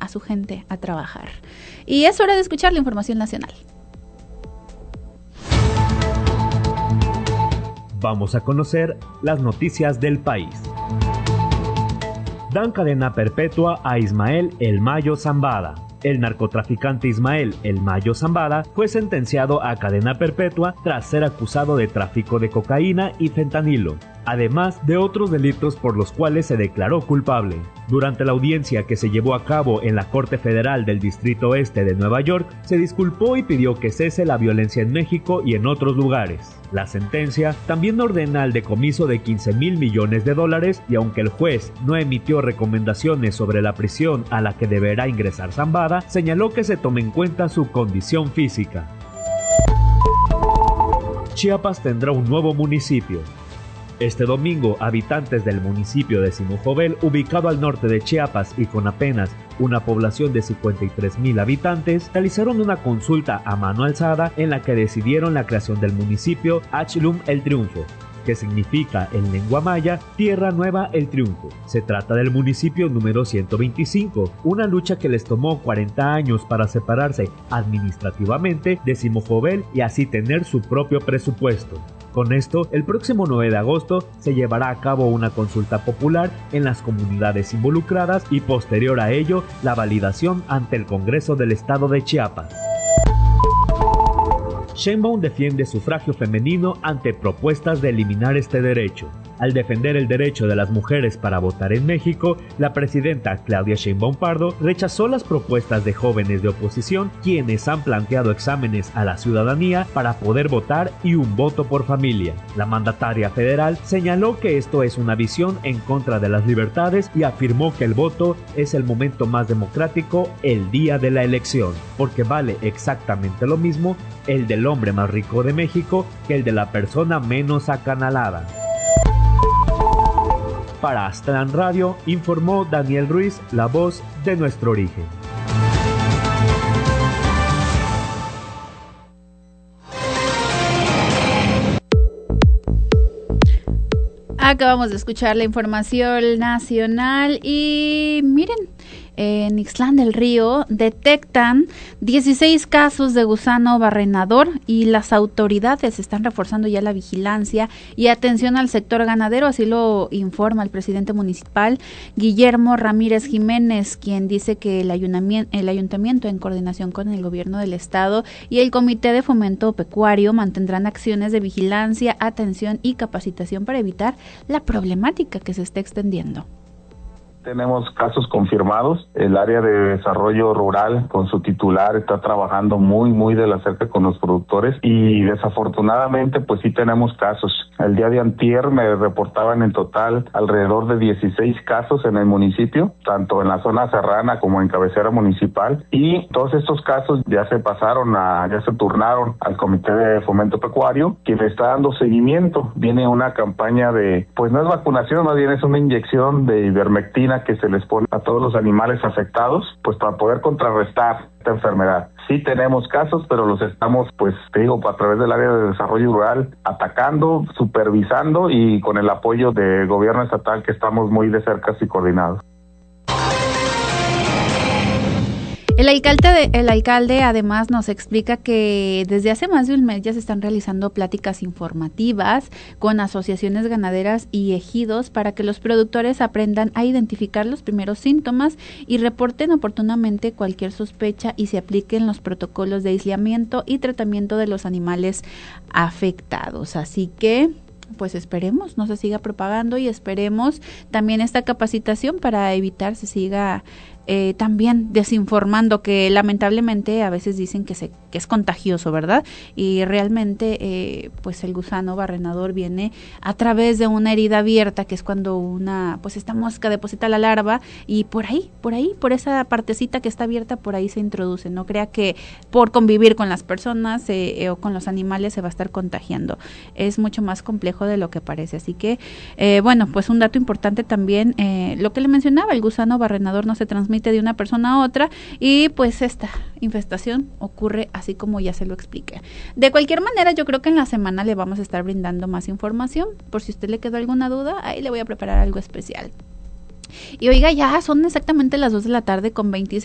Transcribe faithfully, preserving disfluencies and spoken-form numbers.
a su gente a trabajar. Y es hora de escuchar la información nacional. Vamos a conocer las noticias del país. Dan cadena perpetua a Ismael El Mayo Zambada. El narcotraficante Ismael El Mayo Zambada fue sentenciado a cadena perpetua tras ser acusado de tráfico de cocaína y fentanilo, además de otros delitos por los cuales se declaró culpable. Durante la audiencia que se llevó a cabo en la Corte Federal del Distrito Este de Nueva York, se disculpó y pidió que cese la violencia en México y en otros lugares. La sentencia también ordena el decomiso de quince mil millones de dólares y aunque el juez no emitió recomendaciones sobre la prisión a la que deberá ingresar Zambada, señaló que se tome en cuenta su condición física. Chiapas tendrá un nuevo municipio. Este domingo, habitantes del municipio de Simojovel, ubicado al norte de Chiapas y con apenas una población de cincuenta y tres mil habitantes, realizaron una consulta a mano alzada en la que decidieron la creación del municipio Achlum El Triunfo, que significa en lengua maya Tierra Nueva El Triunfo. Se trata del municipio número ciento veinticinco, una lucha que les tomó cuarenta años para separarse administrativamente de Simojovel y así tener su propio presupuesto. Con esto, el próximo nueve de agosto se llevará a cabo una consulta popular en las comunidades involucradas y posterior a ello, la validación ante el Congreso del Estado de Chiapas. Sheinbaum defiende sufragio femenino ante propuestas de eliminar este derecho. Al defender el derecho de las mujeres para votar en México, la presidenta Claudia Sheinbaum Pardo rechazó las propuestas de jóvenes de oposición quienes han planteado exámenes a la ciudadanía para poder votar y un voto por familia. La mandataria federal señaló que esto es una visión en contra de las libertades y afirmó que el voto es el momento más democrático el día de la elección, porque vale exactamente lo mismo el del hombre más rico de México que el de la persona menos acanalada. Para Aztlán Radio, informó Daniel Ruiz, la voz de nuestro origen. Acabamos de escuchar la información nacional y miren, en Ixtlán del Río detectan dieciséis casos de gusano barrenador y las autoridades están reforzando ya la vigilancia y atención al sector ganadero, así lo informa el presidente municipal Guillermo Ramírez Jiménez, quien dice que el ayuntamiento, el ayuntamiento en coordinación con el gobierno del estado y el Comité de Fomento Pecuario mantendrán acciones de vigilancia, atención y capacitación para evitar la problemática que se está extendiendo. Tenemos casos confirmados. El área de desarrollo rural con su titular está trabajando muy, muy de la cerca con los productores y desafortunadamente pues sí tenemos casos. El día de antier me reportaban en total alrededor de dieciséis casos en el municipio, tanto en la zona serrana como en cabecera municipal, y todos estos casos ya se pasaron a, ya se turnaron al Comité de Fomento Pecuario, quien está dando seguimiento. Viene una campaña de, pues no es vacunación, más bien es una inyección de ivermectina que se les pone a todos los animales afectados, pues para poder contrarrestar esta enfermedad. Sí tenemos casos, pero los estamos, pues te digo, a través del área de desarrollo rural, atacando, supervisando y con el apoyo del gobierno estatal que estamos muy de cerca y coordinados. El alcalde, de, el alcalde además nos explica que desde hace más de un mes ya se están realizando pláticas informativas con asociaciones ganaderas y ejidos para que los productores aprendan a identificar los primeros síntomas y reporten oportunamente cualquier sospecha y se apliquen los protocolos de aislamiento y tratamiento de los animales afectados. Así que pues esperemos no se siga propagando y esperemos también esta capacitación para evitar se siga Eh, también desinformando, que lamentablemente a veces dicen que se que es contagioso, ¿verdad? Y realmente eh, pues el gusano barrenador viene a través de una herida abierta, que es cuando una pues esta mosca deposita la larva y por ahí, por ahí, por esa partecita que está abierta, por ahí se introduce. No crea que por convivir con las personas eh, eh, o con los animales se va a estar contagiando. Es mucho más complejo de lo que parece. Así que, eh, bueno, pues un dato importante también, eh, lo que le mencionaba, el gusano barrenador no se transmite de una persona a otra y pues esta infestación ocurre así como ya se lo expliqué. De cualquier manera, yo creo que en la semana le vamos a estar brindando más información. Por si usted le quedó alguna duda, ahí le voy a preparar algo especial. Y oiga, ya son exactamente las dos de la tarde con veintiséis